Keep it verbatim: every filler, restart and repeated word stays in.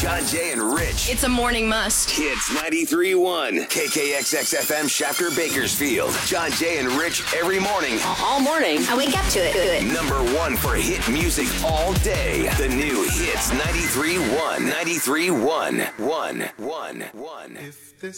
John, Jay, and Rich. It's a morning must. Hits ninety-three point one. K K X X F M, Shafter, Bakersfield. John, Jay, and Rich every morning. All morning. I wake up to it. Number one for hit music all day. The new Hits ninety-three point one. ninety-three point one. One, one, one.